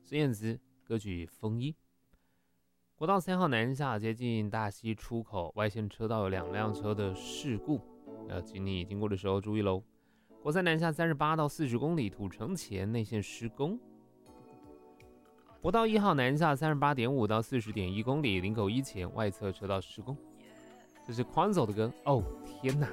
孙燕姿歌曲《风衣》。国道3号南下接近大溪出口外线车道有2辆车的事故，要请你经过的时候注意喽。国3南下38到40公里土城前内线施工。国道1号南下38.5到40.1公里林口一前外侧车道施工。这是宽走的歌哦，天哪！